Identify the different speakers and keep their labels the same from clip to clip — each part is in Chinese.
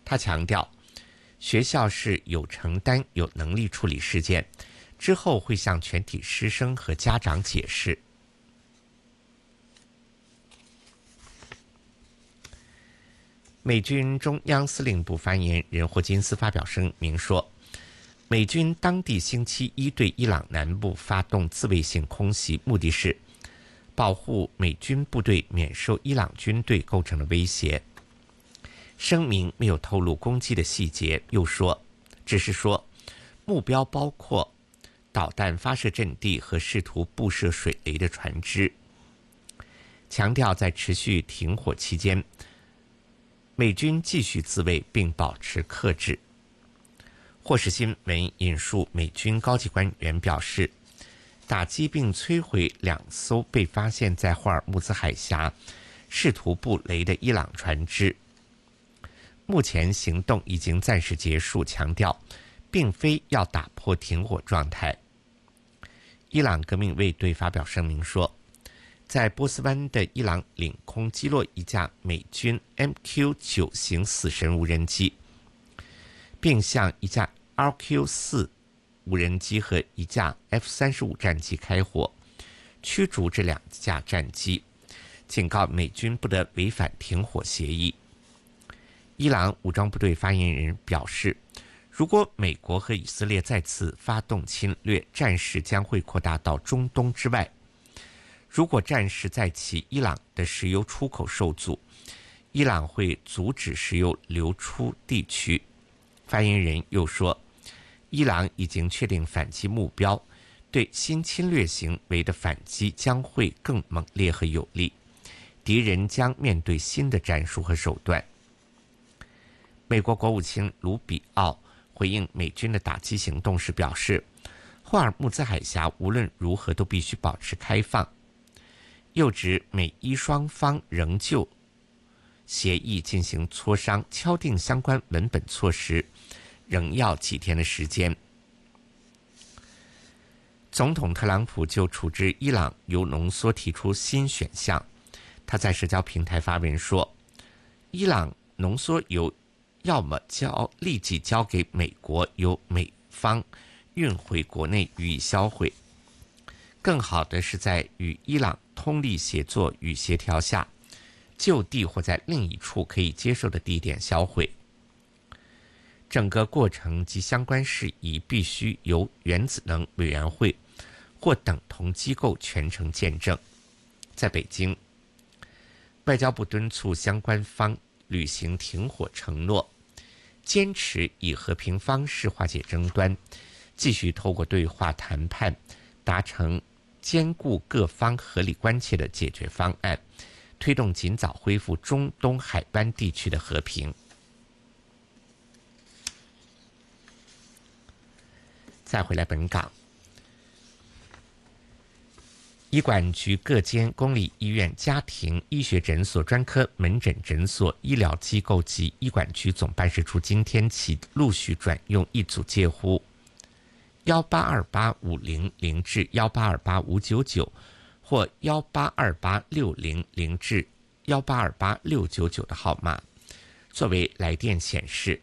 Speaker 1: 他强调，学校是有承担、有能力处理事件，之后会向全体师生和家长解释。美军中央司令部发言人霍金斯发表声明说，美军当地星期一对伊朗南部发动自卫性空袭，目的是保护美军部队免受伊朗军队构成的威胁。声明没有透露攻击的细节，又说，只是说目标包括导弹发射阵地和试图布设水雷的船只，强调在持续停火期间，美军继续自卫并保持克制。霍士新闻引述美军高级官员表示，打击并摧毁2艘被发现在霍尔木兹海峡试图布雷的伊朗船只。目前行动已经暂时结束，强调并非要打破停火状态。伊朗革命卫队发表声明说，在波斯湾的伊朗领空击落一架美军 MQ-9 型死神无人机，并向一架 RQ-4 无人机和一架 F-35 战机开火，驱逐这2架战机，警告美军不得违反停火协议。伊朗武装部队发言人表示，如果美国和以色列再次发动侵略，战事将会扩大到中东之外。如果战事再起，伊朗的石油出口受阻，伊朗会阻止石油流出地区。发言人又说，伊朗已经确定反击目标，对新侵略行为的反击将会更猛烈和有力，敌人将面对新的战术和手段。美国国务卿卢比奥回应美军的打击行动时表示，霍尔木兹海峡无论如何都必须保持开放，又指美伊双方仍就协议进行磋商，敲定相关文本措施仍要几天的时间。总统特朗普就处置伊朗铀浓缩提出新选项，他在社交平台发文说，伊朗浓缩铀要么立即交给美国，由美方运回国内予以销毁，更好的是在与伊朗通力协作与协调下，就地或在另一处可以接受的地点销毁。整个过程及相关事宜必须由原子能委员会或等同机构全程见证。在北京，外交部敦促相关方履行停火承诺，坚持以和平方式化解争端，继续透过对话谈判达成兼顾各方合理关切的解决方案，推动尽早恢复中东海湾地区的和平。再回来本港，医管局各间公立医院、家庭医学诊所、专科门诊诊所、医疗机构及医管局总办事处今天起陆续转用一组介乎1828500至1828599或1828600至1828699的号码作为来电显示。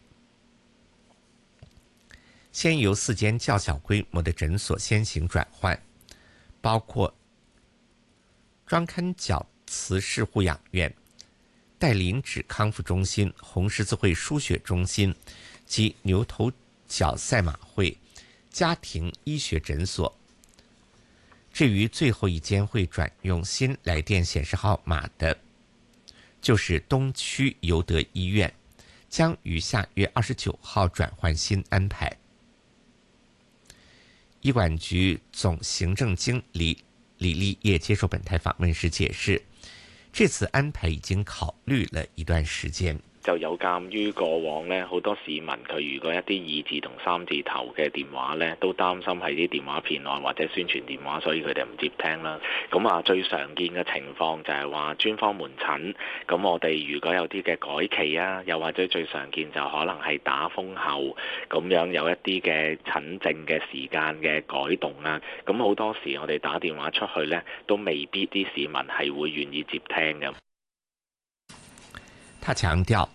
Speaker 1: 先由4间较小规模的诊所先行转换，包括庄坎角慈氏护养院、戴林指康复中心、红十字会输血中心及牛头角赛马会家庭医学诊所。至于最后一间会转用新来电显示号码的，就是东区尤德医院，将于下月29号转换新安排。医管局总行政经理李立业接受本台访问时解释，这次安排已经考虑了一段时间。
Speaker 2: 就有鑑於過往呢，好多市民佢如果一啲2字同3字頭嘅電話呢，都擔心係啲電話騙案或者宣傳電話，所以佢哋唔接聽啦。咁最常見嘅情況就係話專科門診，咁我哋如果有啲嘅改期啊，又或者最常見就可能係打風後咁樣有一啲嘅診症嘅時間嘅改動啊，咁好多時我哋打電話出去呢，都未必啲市民係會願意接聽嘅。
Speaker 1: 他強調，